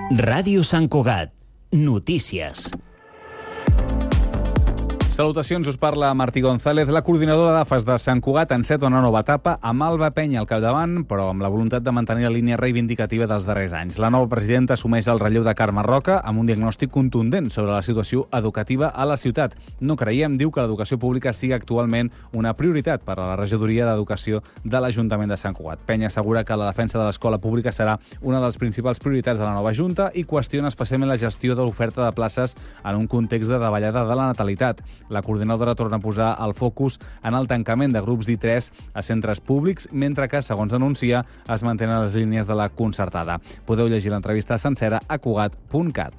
Ràdio Sant Cugat. Notícies. Salutacions, us parla Martí González. La coordinadora d'AFAS de Sant Cugat enceta una nova etapa amb Alba Penya al capdavant, però amb la voluntat de mantenir la línia reivindicativa dels darrers anys. La nova presidenta assumeix el relleu de Carme Roca amb un diagnòstic contundent sobre la situació educativa a la ciutat. No creiem, diu, que l'educació pública sigui actualment una prioritat per a la regidoria d'Educació de l'Ajuntament de Sant Cugat. Penya assegura que la defensa de l'escola pública serà una de les principals prioritats de la nova Junta i qüestiona especialment la gestió de l'oferta de places en un context de davallada de la natalitat. La coordinadora torna a posar el focus en el tancament de grups d'I3 a centres públics, mentre que, segons denuncia, es mantenen les línies de la concertada. Podeu llegir l'entrevista sencera a cugat.cat.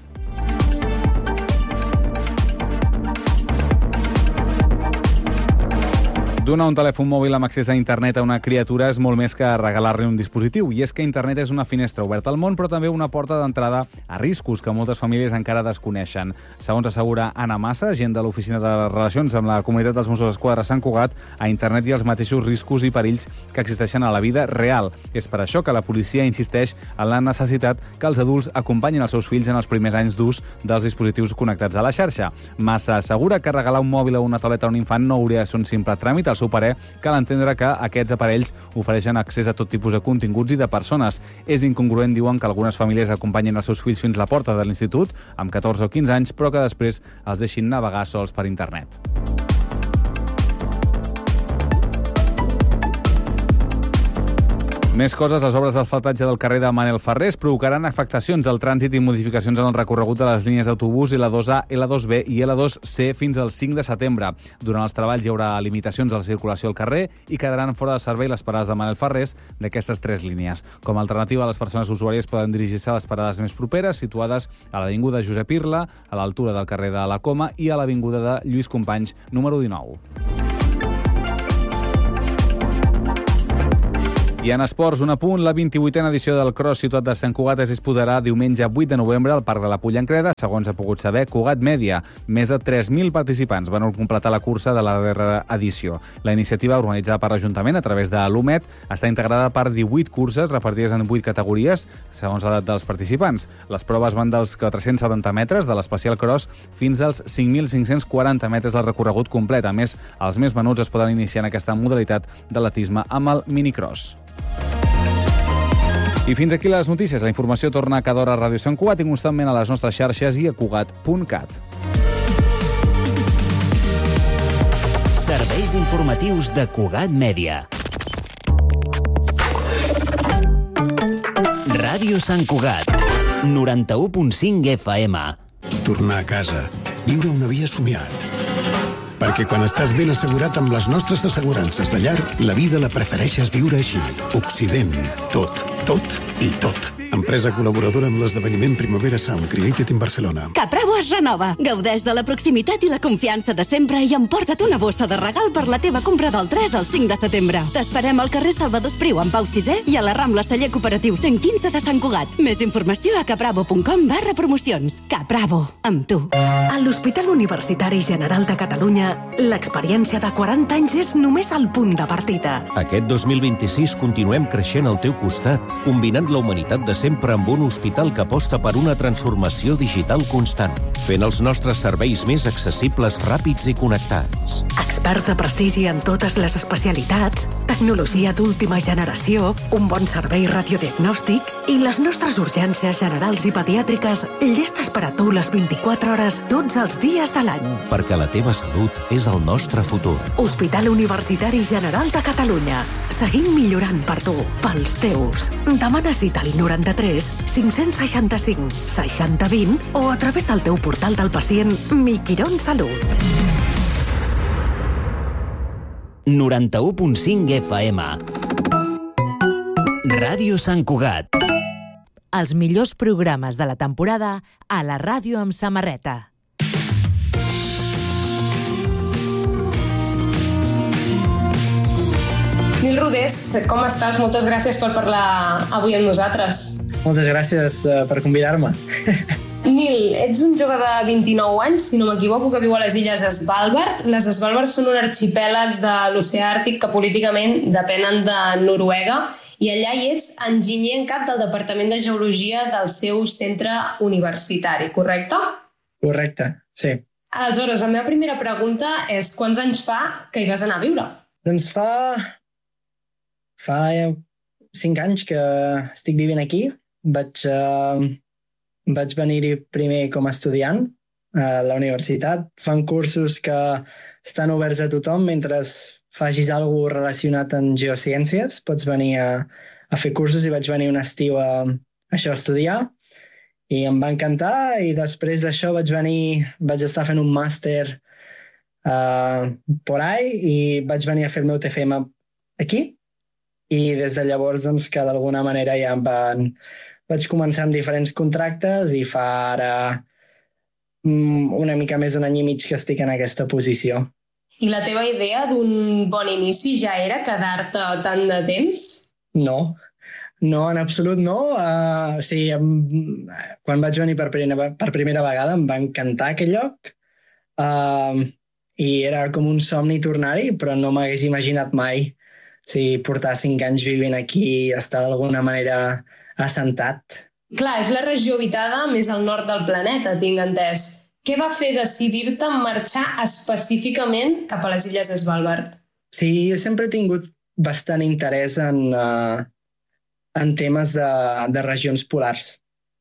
Donar un telèfon mòbil amb accés a internet a una criatura és molt més que regalar-li un dispositiu. I és que internet és una finestra oberta al món, però també una porta d'entrada a riscos que moltes famílies encara desconeixen. Segons assegura Anna Massa, agent de l'Oficina de Relacions amb la Comunitat dels Mossos d'Esquadra Sant Cugat, a internet hi ha els mateixos riscos i perills que existeixen a la vida real. És per això que la policia insisteix en la necessitat que els adults acompanyin els seus fills en els primers anys d'ús dels dispositius connectats a la xarxa. Massa assegura que regalar un mòbil o una tauleta a un infant no hauria de ser un simple tràmit. Al seu parer, cal entendre que aquests aparells ofereixen accés a tot tipus de continguts i de persones. És incongruent, diuen, que algunes famílies acompanyin els seus fills fins a la porta de l'institut amb 14 o 15 anys, però que després els deixin navegar sols per internet. Més coses, les obres d'asfaltatge del carrer de Manel Ferrés provocaran afectacions al trànsit i modificacions en el recorregut de les línies d'autobús L2A, L2B i L2C fins al 5 de setembre. Durant els treballs hi haurà limitacions a la circulació al carrer i quedaran fora de servei les parades de Manel Ferrés d'aquestes 3 línies. Com a alternativa, les persones usuàries poden dirigir-se a les parades més properes, situades a l'avinguda Josep Irla, a l'altura del carrer de la Coma i a l'avinguda de Lluís Companys, número 19. I en esports, un apunt, la 28a edició del Cross Ciutat de Sant Cugat es disputarà diumenge 8 de novembre al Parc de la Pollancreda, segons ha pogut saber Cugat Mèdia. Més de 3.000 participants van completar la cursa de la darrera edició. La iniciativa, organitzada per l'Ajuntament a través de l'UMET, està integrada per 18 curses repartides en 8 categories, segons l'edat dels participants. Les proves van dels 470 metres de l'Especial Cross fins als 5.540 metres del recorregut complet. A més, els més menuts es poden iniciar en aquesta modalitat d'atletisme amb el minicross. I fins aquí les notícies. La informació torna cada hora a Ràdio Sant Cugat i constantment a les nostres xarxes i a cugat.cat. Serveis informatius de Cugat Mèdia. Ràdio Sant Cugat, 91.5 FM. Tornar a casa, viure una vida somiat. Perquè quan estàs ben assegurat amb les nostres assegurances de llar, la vida la prefereixes viure així. Occident. Tot i tot. Empresa col·laboradora amb l'esdeveniment Primavera Sound Created in Barcelona. Capravo es renova. Gaudeix de la proximitat i la confiança de sempre i emporta't una bossa de regal per la teva compra del 3 al 5 de setembre. T'esperem al carrer Salvador Espriu amb Pau VI i a la Rambla Celler Cooperatiu 115 de Sant Cugat. Més informació a capravo.com/promocions. Capravo, amb tu. A l'Hospital Universitari General de Catalunya, l'experiència de 40 anys és només el punt de partida. Aquest 2026 continuem creixent al teu costat, combinant la humanitat de sempre amb un hospital que aposta per una transformació digital constant, fent els nostres serveis més accessibles, ràpids i connectats. Experts de prestigi en totes les especialitats, tecnologia d'última generació, un bon servei radiodiagnòstic i les nostres urgències generals i pediàtriques llestes per a tu les 24 hores tots els dies de l'any. Perquè la teva salut és el nostre futur. Hospital Universitari General de Catalunya. Seguim millorant per tu, pels teus. Demana cita al 93 565 6020 o a través del teu portal del pacient Miquirón Salut. 91.5 FM. Ràdio Sant Cugat. Els millors programes de la temporada a la ràdio amb samarreta. Nil Rodés, com estàs? Moltes gràcies per parlar avui amb nosaltres. Moltes gràcies per convidar-me. Nil, ets un jove de 29 anys, si no m'equivoco, que viu a les illes Svalbard. Les Svalbard són un arxipèlag de l'oceà Àrtic que políticament depenen de Noruega i allà hi ets enginyer en cap del Departament de Geologia del seu centre universitari, correcte? Correcte, sí. Aleshores, la meva primera pregunta és quants anys fa que hi vas anar a viure? Doncs fa 5 anys que estic vivint aquí. Vaig venir-hi primer com a estudiant a la universitat. Fan cursos que estan oberts a tothom mentre facis alguna cosa relacionat amb geociències. Pots venir a fer cursos i vaig venir un estiu a estudiar i em va encantar i després d'això vaig estar fent un màster por ahí i vaig venir a fer el meu TFM aquí i des de llavors doncs, que d'alguna manera ja vaig començar amb diferents contractes i fa ara una mica més d'un any i mig que estic en aquesta posició. I la teva idea d'un bon inici ja era quedar-te tant de temps? No, en absolut no. Quan vaig venir per primera vegada em va encantar aquell lloc i era com un somni tornar-hi, però no m'hagués imaginat mai portar 5 anys vivint aquí i estar d'alguna manera assentat. Clar, és la regió habitada més al nord del planeta, tinc entès. Què va fer decidir-te marxar específicament cap a les Illes Svalbard? Sí, jo sempre he tingut bastant interès en temes de regions polars.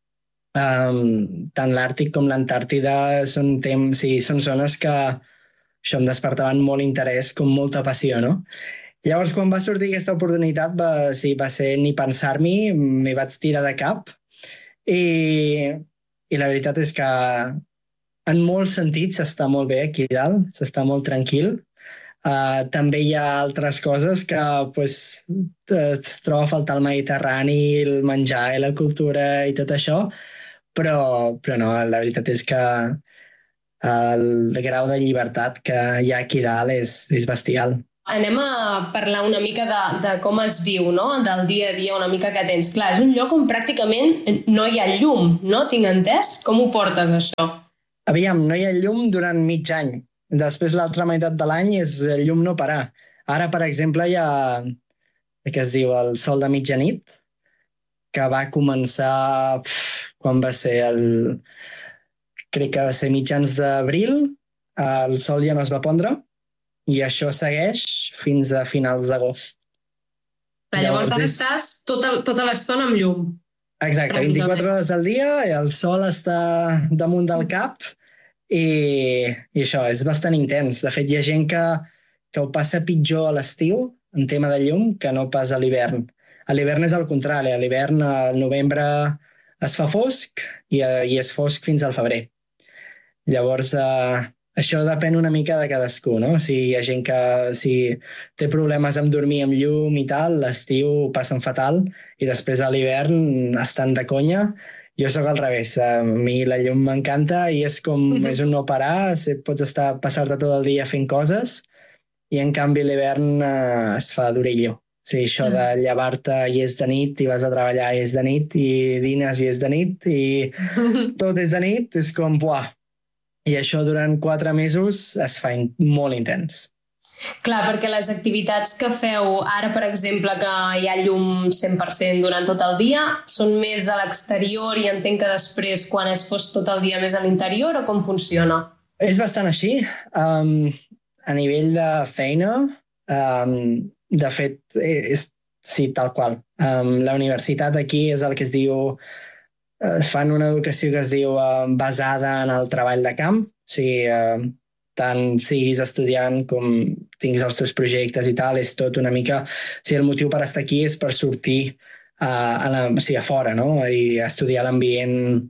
Tant l'Àrtic com l'Antàrtida són zones que això em despertaven molt interès, com molta passió, no? Llavors, quan va sortir aquesta oportunitat, va ser ni pensar-m'hi, m'hi vaig tirar de cap i la veritat és que en molts sentits s'està molt bé aquí dalt, s'està molt tranquil. També hi ha altres coses que es troba a faltar el Mediterrani, el menjar i la cultura i tot això, però no, la veritat és que el grau de llibertat que hi ha aquí dalt és bestial. Anem a parlar una mica de com es viu, no? Del dia a dia una mica que tens. Clar, és un lloc on pràcticament no hi ha llum, no? Tinc entès? Com ho portes, això? Aviam, no hi ha llum durant mig any. Després l'altra meitat de l'any és llum no parar. Ara, per exemple, hi ha el que es diu el sol de mitjanit, que va començar quan va ser crec que va ser mitjans d'abril, el sol ja no es va pondre, i això segueix fins a finals d'agost. Llavors ara estàs tota l'estona amb llum. Exacte, 24 hores al dia, el sol està damunt del cap i això és bastant intens. De fet, hi ha gent que ho passa pitjor a l'estiu en tema de llum que no pas a l'hivern. A l'hivern és el contrari, a l'hivern al novembre es fa fosc i és fosc fins al febrer. Llavors, això depèn una mica de cadascú, no? Si hi ha gent que té problemes amb dormir amb llum i tal, l'estiu ho passen fatal i després a l'hivern estan de conya. Jo sóc al revés, a mi la llum m'encanta i és és un no parar, pots passar-te tot el dia fent coses i en canvi l'hivern es fa durillo. Sí, això de llevar-te i és de nit i vas a treballar i és de nit i dines i és de nit i tot és de nit, és com, buah. I això durant 4 mesos es fa molt intens. Clar, perquè les activitats que feu ara, per exemple, que hi ha llum 100% durant tot el dia, són més a l'exterior i entenc que després, quan és fosc tot el dia, més a l'interior, o com funciona? És bastant així. A nivell de feina, de fet, sí, tal qual. La universitat aquí és el que es diu... fan una educació que es diu basada en el treball de camp, o sigui, tant siguis estudiant com tinguis els teus projectes i tal, és tot una mica... O sigui, el motiu per estar aquí és per sortir a fora, no? I estudiar l'ambient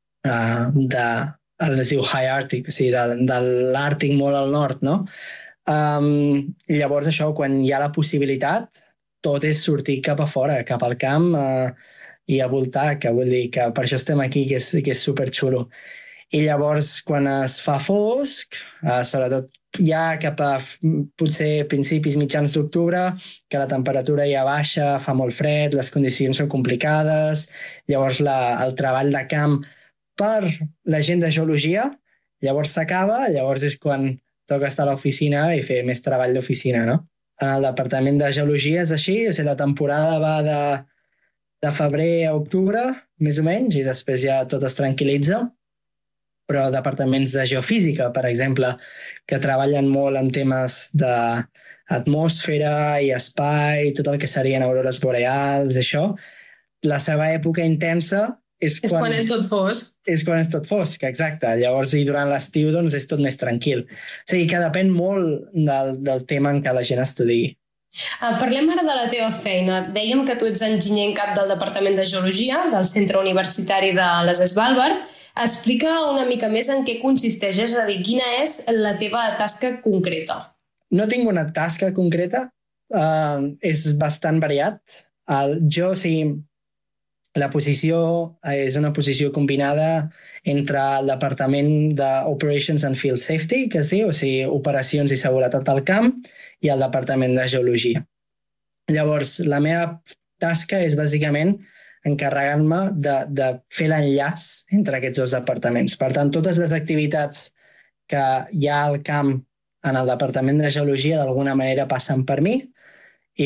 es diu High Arctic, o sigui, de l'Àrtic molt al nord, no? I llavors això, quan hi ha la possibilitat, tot és sortir cap a fora, cap al camp, i a voltar, que vull dir que per això estem aquí, que és superxulo. I llavors, quan es fa fosc, sobretot ja cap a potser principis mitjans d'octubre, que la temperatura ja baixa, fa molt fred, les condicions són complicades, llavors el treball de camp per la gent de geologia, llavors s'acaba, llavors és quan toca estar a l'oficina i fer més treball d'oficina, no? En el departament de geologia és així, o sigui, la temporada va de febrer a octubre, més o menys, i després ja tot es tranquil·litza. Però departaments de geofísica, per exemple, que treballen molt en temes d'atmosfera i espai, tot el que serien aurores boreals, això, la seva època intensa és quan és tot fosc. És quan és tot fosc, exacte. Llavors, i durant l'estiu, doncs, és tot més tranquil. O sigui, que depèn molt del tema en què la gent estudiï. Parlem ara de la teva feina. Dèiem que tu ets enginyer en cap del Departament de Geologia del Centre Universitari de les Svalbard. Explica una mica més en què consisteix, és a dir, quina és la teva tasca concreta. No tinc una tasca concreta, és bastant variat. Jo, la posició és una posició combinada entre el Departament d'Operations and Field Safety, que es diu, o sigui, operacions i seguretat al camp, i el Departament de Geologia. Llavors, la meva tasca és bàsicament encarregar-me de fer l'enllaç entre aquests dos departaments. Per tant, totes les activitats que hi ha al camp en el Departament de Geologia d'alguna manera passen per mi i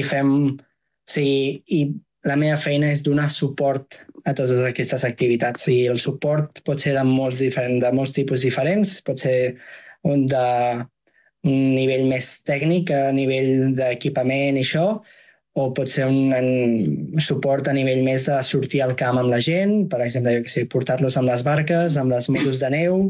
la meva feina és donar suport a totes aquestes activitats. I el suport pot ser de molts tipus diferents, pot ser un nivell més tècnic, a nivell d'equipament i això, o pot ser un suport a nivell més de sortir al camp amb la gent, per exemple, portar-los amb les barques, amb les motos de neu,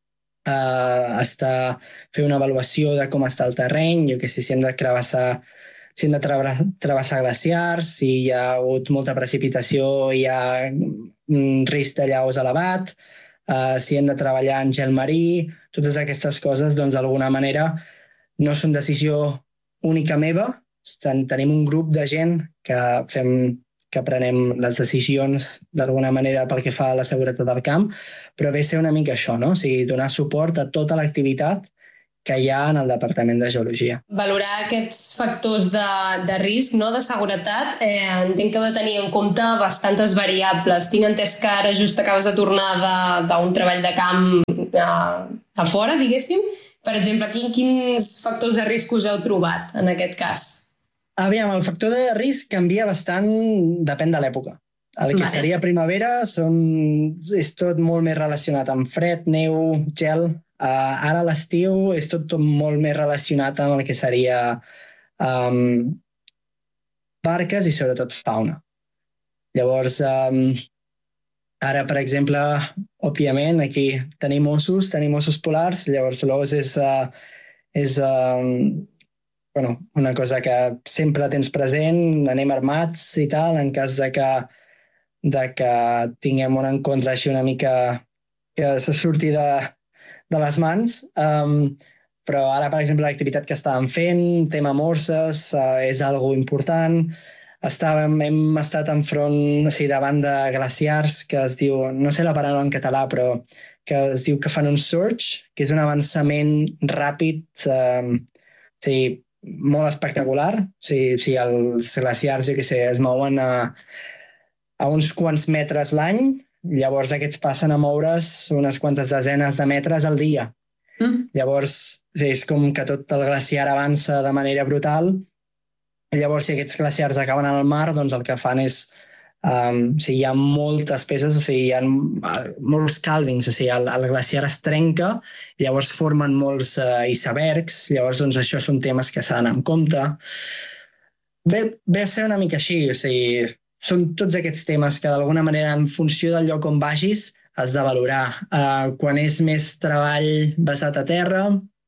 fer una avaluació de com està el terreny, si hem de travessar glaciars, si hi ha hagut molta precipitació, hi ha un risc de llaus elevat, si hem de treballar en gel marí, totes aquestes coses, doncs, d'alguna manera, no són decisió única meva. Tenim un grup de gent que prenem les decisions d'alguna manera pel que fa a la seguretat del camp, però ve a ser una mica això, no? O sigui, donar suport a tota l'activitat que hi ha en el Departament de Geologia. Valorar aquests factors de risc, no, de seguretat, entenc que heu de tenir en compte bastantes variables. Tinc entès que ara just acabes de tornar d'un treball de camp a fora, diguéssim. Per exemple, quins factors de risc us heu trobat en aquest cas? Aviam, el factor de risc canvia bastant, depèn de l'època. El que seria primavera és tot molt més relacionat amb fred, neu, gel. Ara a l'estiu és tot molt més relacionat amb el que seria barques i sobretot fauna. Llavors, ara, per exemple, òbviament, aquí tenim ossos polars, llavors l'os és una cosa que sempre tens present, anem armats i tal, en cas de que tinguem un encontre així una mica que se surti de les mans, però ara, per exemple, l'activitat que estàvem fent, tema morses, és algo important. Hem estat davant de glaciars que es diu, no sé la paraula en català, però que es diu que fan un surge, que és un avançament ràpid, molt espectacular. Els glaciars, es mouen a uns quants metres l'any, llavors aquests passen a moure's unes quantes desenes de metres al dia. Llavors, és com que tot el glaciar avança de manera brutal. Llavors, si aquests glaciars acaben al mar, doncs el que fan és... hi ha moltes peces, hi ha molts calvings, el glaciar es trenca, llavors formen molts icebergs, llavors doncs, això són temes que s'han d'anar en compte. Ve a ser una mica així, són tots aquests temes que d'alguna manera, en funció del lloc on vagis, has de valorar. Quan és més treball basat a terra,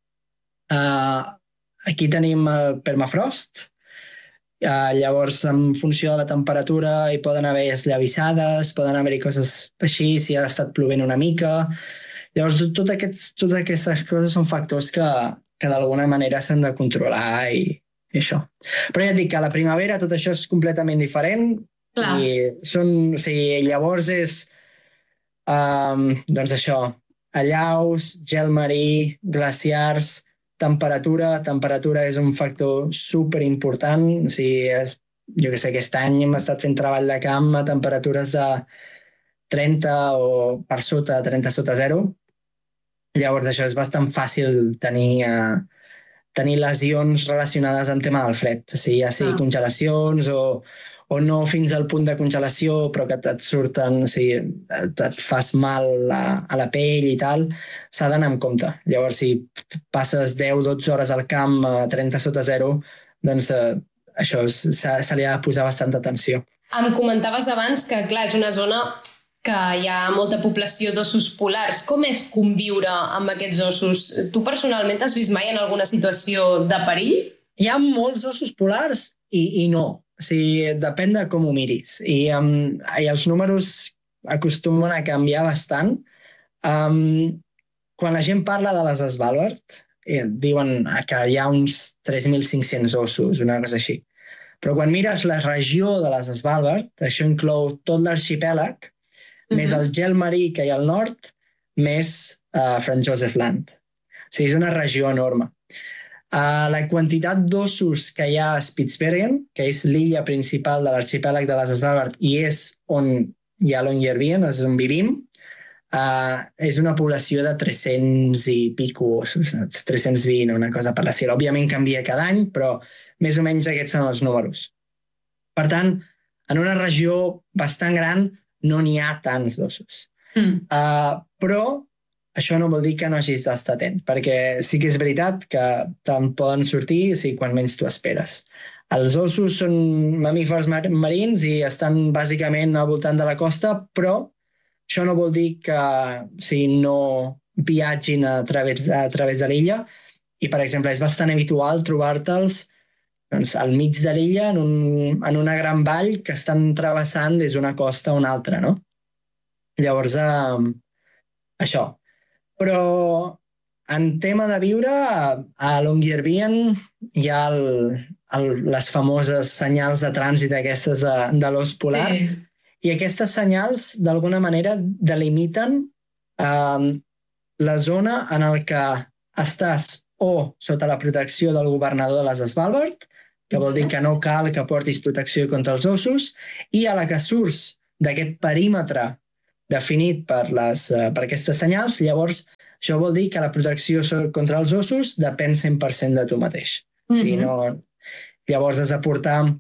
aquí tenim el permafrost. Llavors, en funció de la temperatura, hi poden haver esllavissades, poden haver-hi coses així, si ha estat plovent una mica. Llavors, totes aquestes coses són factors que d'alguna manera s'han de controlar i això. Però ja et dic que a la primavera tot això és completament diferent. Clar. Llavors és doncs això, allaus, gel marí, glaciars, temperatura és un factor superimportant. Jo que sé, aquest any hem estat fent treball de camp a temperatures de 30 o per sota, 30 sota zero. Llavors això és bastant fàcil tenir tenir lesions relacionades amb tema del fred, o sigui, ja sigui congelacions o no fins al punt de congelació, però que et surten, o sigui, et fas mal a la pell i tal, s'ha d'anar amb compte. Llavors, si passes 10-12 hores al camp a 30 sota zero, doncs això se li ha de posar bastanta atenció. Em comentaves abans que, clar, és una zona que hi ha molta població d'ossos polars. Com és conviure amb aquests ossos? Tu personalment t'has vist mai en alguna situació de perill? Hi ha molts ossos polars i no. O sigui, depèn de com ho miris. I els números acostumen a canviar bastant. Quan la gent parla de les Svalbard, diuen que hi ha uns 3.500 ossos, una cosa així. Però quan mires la regió de les Svalbard, això inclou tot l'arxipèlag, més el gel marí que hi ha al nord, més Franz Josef Land. O sigui, és una regió enorme. La quantitat d'ossos que hi ha a Spitsbergen, que és l'illa principal de l'arxipèlag de les Svalbard i és on hi ha Longyearbyen, és on vivim, és una població de 300 i pico ossos, 320, una cosa per l'estil. Òbviament canvia cada any, però més o menys aquests són els números. Per tant, en una regió bastant gran no n'hi ha tants d'ossos. Però això no vol dir que no hagis d'estar atent, perquè sí que és veritat que te'n poden sortir quan menys t'ho esperes. Els ossos són mamífers marins i estan bàsicament al voltant de la costa, però això no vol dir que no viatgin a través de l'illa i, per exemple, és bastant habitual trobar-te'ls al mig de l'illa en una gran vall que estan travessant des d'una costa a una altra, no? Llavors, això. Però en tema de viure, a Longyearbyen hi ha les famoses senyals de trànsit aquestes de l'os polar, i aquestes senyals, d'alguna manera, delimiten la zona en la que estàs o sota la protecció del governador de les Svalbard, que vol dir que no cal que portis protecció contra els ossos, i a la que surts d'aquest perímetre definit per aquestes senyals, llavors això vol dir que la protecció contra els ossos depèn 100% de tu mateix. O sigui, llavors has de portem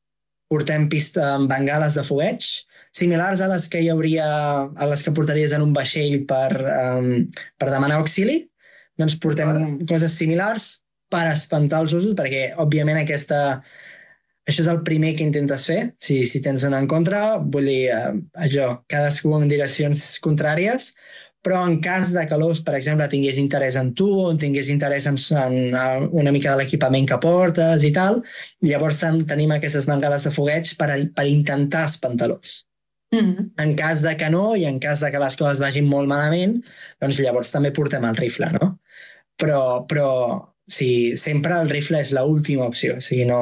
bengales de fogueig, similars a les que portaries en un vaixell per demanar auxili, doncs portem coses similars per espantar els ossos, perquè, òbviament, això és el primer que intentes fer, si tens una en contra, vull dir, cadascú en direccions contràries, però en cas de que l'os, per exemple, tingués interès en tu, o tingués interès en una mica de l'equipament que portes i tal, llavors tenim aquestes bengales de fogueig per intentar espantar l'os. En cas de que no, i en cas de que les coses vagin molt malament, doncs llavors també portem el rifle, no? Però sempre el rifle és l'última opció. O sigui,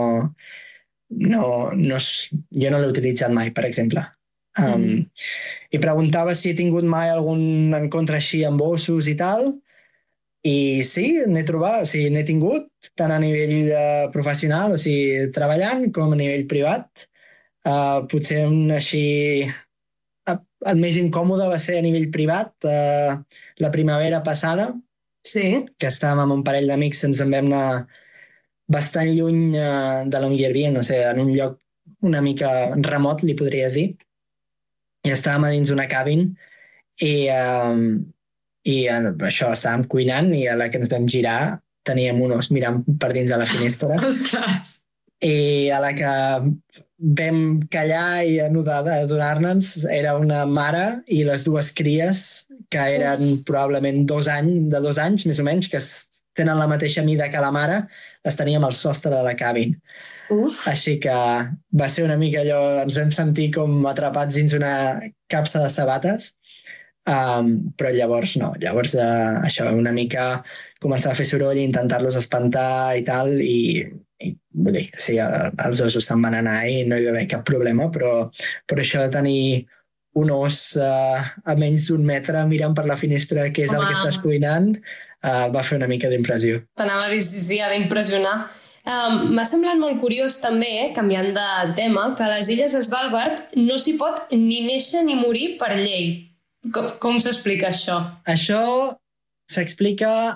jo no l'he utilitzat mai, per exemple. I preguntava si he tingut mai algun encontre així amb ossos i tal, i sí, n'he trobat, o sigui, n'he tingut, tant a nivell professional, o sigui, treballant, com a nivell privat. Potser així... El més incòmode va ser a nivell privat, la primavera passada, que estàvem amb un parell d'amics, ens en vam anar bastant lluny de Longyearbyen, no sé, en un lloc una mica remot, li podries dir, i estàvem a dins una cabin i això, estàvem cuinant i a la que ens vam girar teníem un os mirant per dins de la finestra. Ostres! I a la que vam callar i adonar-nos era una mare i les dues cries, que eren probablement de 2 anys, més o menys, que tenen la mateixa mida que la mare, les teníem al sostre de la cabin. Així que va ser una mica allò, ens vam sentir com atrapats dins una capsa de sabates, però llavors no, llavors això, una mica començar a fer soroll i intentar-los espantar i tal, i vull dir, sí, els ossos se'n van anar i no hi va haver cap problema, però això de tenir un os a menys d'1 metre mirant per la finestra que és el que estàs cuinant, va fer una mica d'impressió. T'anava a dir, sí, ha d'impressionar. M'ha semblat molt curiós també, canviant de tema, que a les illes Svalbard no s'hi pot ni néixer ni morir per llei. Com s'explica això? Això s'explica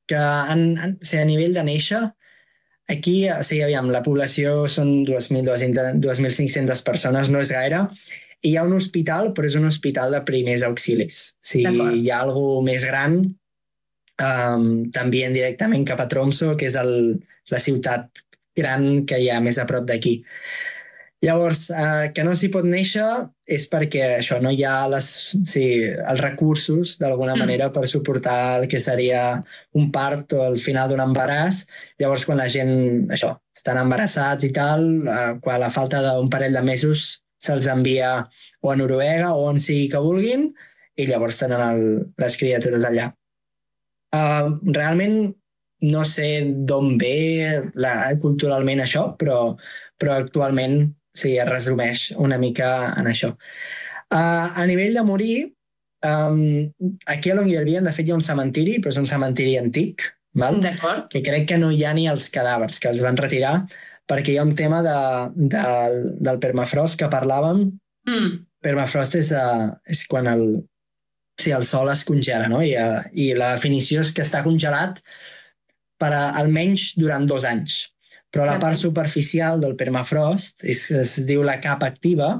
que a nivell de néixer, aquí, aviam, la població són 2.500 persones, no és gaire, i hi ha un hospital, però és un hospital de primers auxilis. Si hi ha alguna més gran, t'envien directament cap a Tromsø, que és la ciutat gran que hi ha més a prop d'aquí. Llavors, que no s'hi pot néixer és perquè això, no hi ha els recursos, d'alguna manera, per suportar el que seria un part o el final d'un embaràs. Llavors, quan la gent estan embarassats i tal, quan a la falta d'un parell de mesos se'ls envia o a Noruega o on sigui que vulguin, i llavors tenen les criatures allà. Realment no sé d'on ve culturalmente això, però actualment sí, es resumeix una mica en això. A nivell de morir, aquí a Longyearbyen, de fet, hi ha un cementiri, però és un cementiri antic, que crec que no hi ha ni els cadàvers, que els van retirar, perquè hi ha un tema del permafrost que parlàvem. Permafrost és quan el sol es congela, no? I la definició és que està congelat per almenys durant 2 anys. Però la part superficial del permafrost, es diu la capa activa,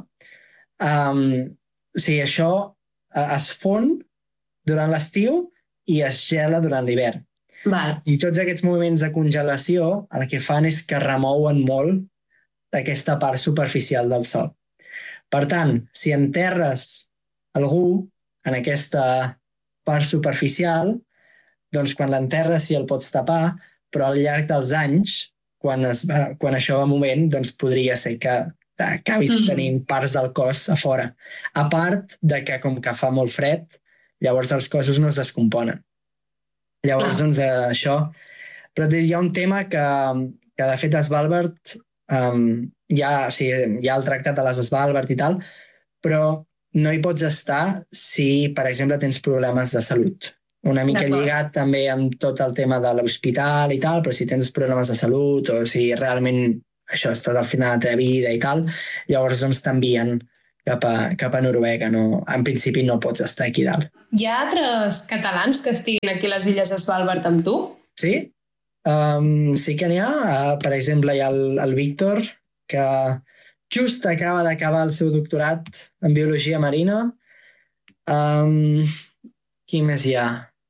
això es fon durant l'estiu i es gela durant l'hivern. I tots aquests moviments de congelació el que fan és que remouen molt d'aquesta part superficial del sol. Per tant, si enterres algú en aquesta part superficial, doncs quan l'enterres sí el pots tapar, però al llarg dels anys, quan això va movent, doncs podria ser que acabis tenint parts del cos a fora. A part de que, com que fa molt fred, llavors els cossos no es descomponen. Llavors, doncs, això. Però hi ha un tema que de fet, a Svalbard hi ha el tractat de les Svalbard i tal, però no hi pots estar si, per exemple, tens problemes de salut. Una mica lligat també amb tot el tema de l'hospital i tal, però si tens problemes de salut o si realment estàs al final de la teva vida i tal, llavors doncs t'envien cap a Noruega. En principi no pots estar aquí dalt. Hi ha altres catalans que estiguin aquí a les Illes Svalbard amb tu? Sí, sí que n'hi ha. Per exemple, hi ha el Víctor, que just acaba d'acabar el seu doctorat en Biologia Marina. Qui més hi ha?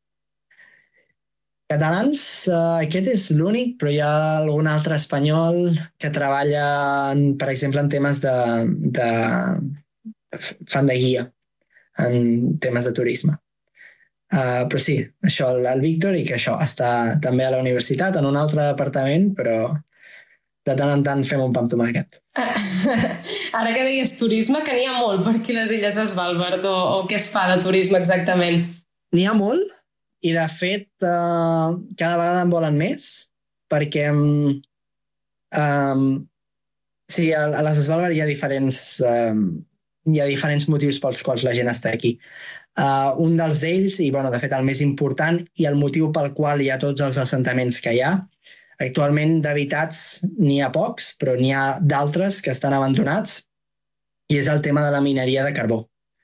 Catalans, aquest és l'únic, però hi ha algun altre espanyol que treballa, per exemple, en temes fan de guia, en temes de turisme. Però sí, això, el Víctor, i que això està també a la universitat, en un altre departament, però de tant en tant fem un pa amb tomàquet. Ara que deies turisme, que n'hi ha molt per aquí les Illes Svalbard, o què es fa de turisme exactament? N'hi ha molt, i de fet cada vegada en volen més, perquè sí, a les Svalbard hi ha diferents motius pels quals la gent està aquí. Un dels d'ells, i de fet el més important, i el motiu pel qual hi ha tots els assentaments que hi ha, actualment d'habitats n'hi ha pocs, però n'hi ha d'altres que estan abandonats, i és el tema de la mineria de carbó.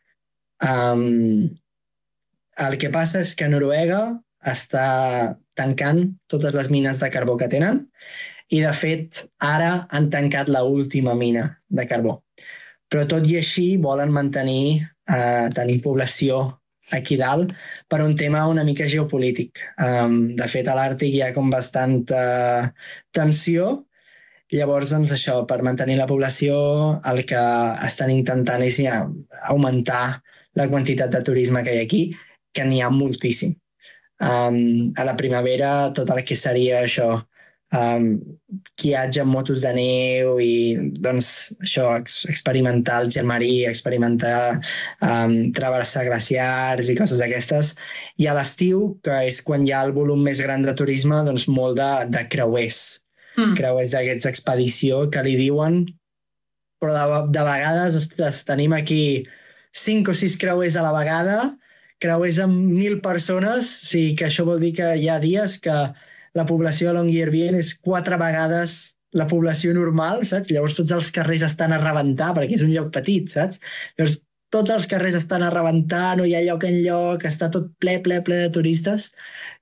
El que passa és que Noruega està tancant totes les mines de carbó que tenen, i de fet ara han tancat l'última mina de carbó. Però tot i així volen tenir població aquí dalt per un tema una mica geopolític. De fet, a l'Àrtic hi ha com bastanta tensió, llavors, doncs, això, per mantenir la població, el que estan intentant és augmentar la quantitat de turisme que hi ha aquí, que n'hi ha moltíssim. A la primavera, tot el que seria això, guiatge amb motos de neu i doncs això, experimentar el gel marí, experimentar travessar glaciars i coses d'aquestes. I a l'estiu, que és quan hi ha el volum més gran de turisme, doncs molt de creuers. Creuers d'aquests expedició que li diuen, però de vegades, ostres, tenim aquí 5 o 6 creuers a la vegada, creuers amb 1.000 persones, o sigui que això vol dir que hi ha dies que la població de Longyearbyen és 4 vegades la població normal, saps? Llavors tots els carrers estan a rebentar, perquè és un lloc petit, saps? Llavors tots els carrers estan a rebentar, no hi ha lloc enlloc, està tot ple de turistes,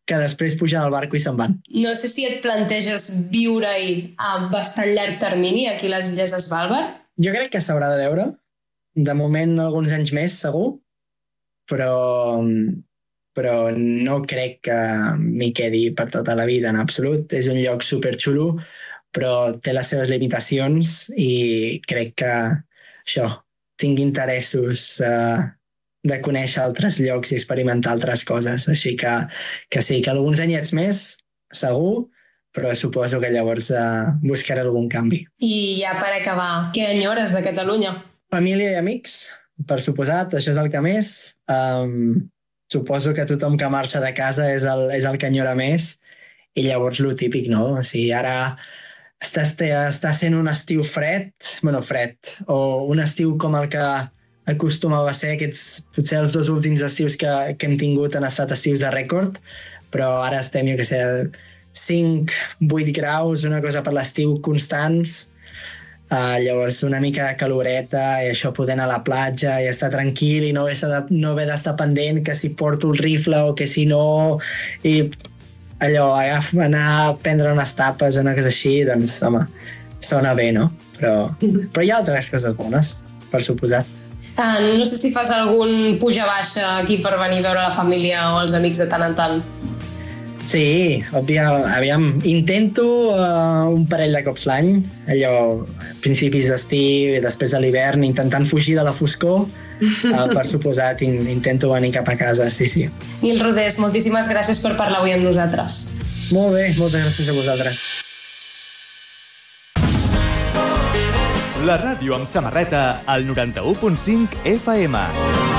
que després pugen al barco i se'n van. No sé si et planteges viure-hi a bastant llarg termini, aquí a les Illes Svalbard. Jo crec que s'haurà de veure. De moment, alguns anys més, segur. Però no crec que m'hi quedi per tota la vida, en absolut. És un lloc superxulo, però té les seves limitacions i crec que això, tinc interessos de conèixer altres llocs i experimentar altres coses. Així que sí, que alguns anyets més, segur, però suposo que llavors buscaré algun canvi. I ja per acabar, què enyores de Catalunya? Família i amics, per suposat, això és el que més. Suposo que tothom que marxa de casa és el que enyora més i llavors lo típic, no? O sigui, ara està sent un estiu fred, o un estiu com el que acostumava a ser potser els 2 últims estius que hem tingut han estat estius de rècord, però ara estem, jo què sé, 5-8 graus, una cosa per l'estiu constants, llavors una mica de caloreta i això, poder anar a la platja i estar tranquil i no haver d'estar pendent que si porto el rifle o que si no, i allò, anar a prendre unes tapes o una cosa així, doncs, home, sona bé, no? Però hi ha altres coses bones, per suposat. No sé si fas algun puja-baixa aquí per venir a veure la família o els amics de tant en tant. Sí, aviam, intento un parell de cops l'any, allò, a principis d'estiu i després de l'hivern, intentant fugir de la foscor, per suposat, intento venir cap a casa, sí. Nil Rodés, moltíssimes gràcies per parlar avui amb nosaltres. Molt bé, moltes gràcies a vosaltres. La ràdio amb samarreta al 91.5 FM.